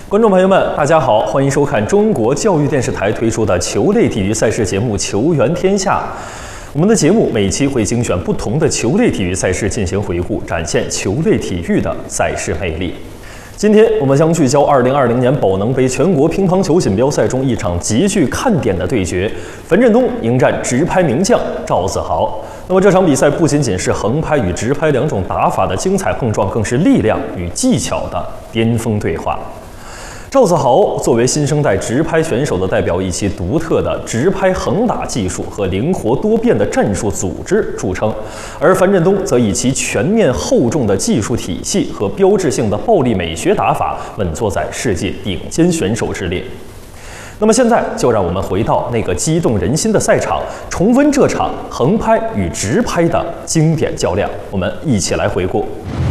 观众朋友们，大家好，欢迎收看中国教育电视台推出的球类体育赛事节目《球员天下》。我们的节目每期会精选不同的球类体育赛事进行回顾，展现球类体育的赛事魅力。今天我们将聚焦2020年宝能杯全国乒乓球锦标赛中一场极具看点的对决，樊振东迎战直拍名将赵子豪。那么这场比赛不仅仅是横拍与直拍两种打法的精彩碰撞，更是力量与技巧的巅峰对话。赵子豪作为新生代直拍选手的代表，以其独特的直拍横打技术和灵活多变的战术组织著称，而樊振东则以其全面厚重的技术体系和标志性的暴力美学打法，稳坐在世界顶尖选手之列。那么现在就让我们回到那个激动人心的赛场，重温这场横拍与直拍的经典较量，我们一起来回顾。